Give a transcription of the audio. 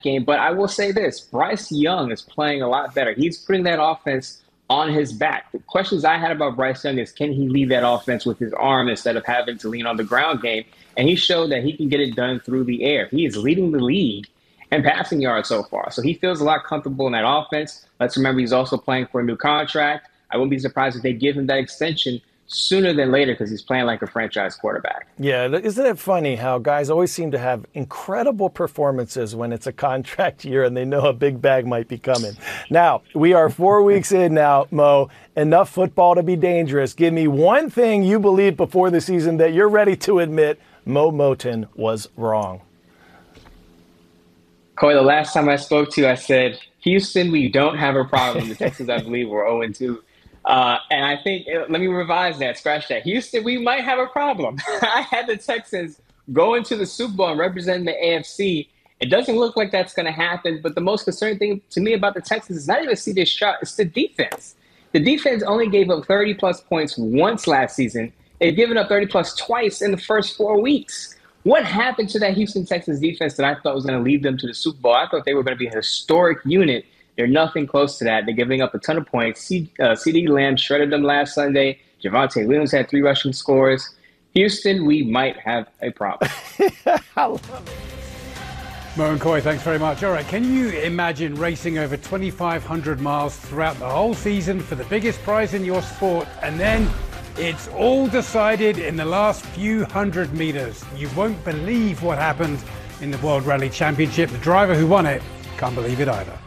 game. But I will say this, Bryce Young is playing a lot better. He's putting that offense on his back. The questions I had about Bryce Young is, can he lead that offense with his arm instead of having to lean on the ground game? And he showed that he can get it done through the air. He is leading the league in passing yards so far. So he feels a lot comfortable in that offense. Let's remember he's also playing for a new contract. I wouldn't be surprised if they give him that extension sooner than later because he's playing like a franchise quarterback. Yeah, isn't it funny how guys always seem to have incredible performances when it's a contract year and they know a big bag might be coming. Now, we are 4 weeks in now, Mo. Enough football to be dangerous. Give me one thing you believed before the season that you're ready to admit Mo Moton was wrong. Corey, the last time I spoke to you, I said, Houston, we don't have a problem. The Texans, I believe, were 0-2. And I think, let me revise that, scratch that. Houston, we might have a problem. I had the Texans go into the Super Bowl and represent the AFC. It doesn't look like that's going to happen. But the most concerning thing to me about the Texans is not even C.J. Stroud, it's the defense. The defense only gave up 30-plus points once last season. They've given up 30-plus twice in the first 4 weeks. What happened to that Houston Texans defense that I thought was going to lead them to the Super Bowl? I thought they were going to be a historic unit. They're nothing close to that. They're giving up a ton of points. CeeDee Lamb shredded them last Sunday. Javonte Williams had 3 rushing scores. Houston, we might have a problem. I love it. Mo and Coy, thanks very much. All right, can you imagine racing over 2,500 miles throughout the whole season for the biggest prize in your sport, and then it's all decided in the last few hundred meters? You won't believe what happened in the World Rally Championship. The driver who won it can't believe it either.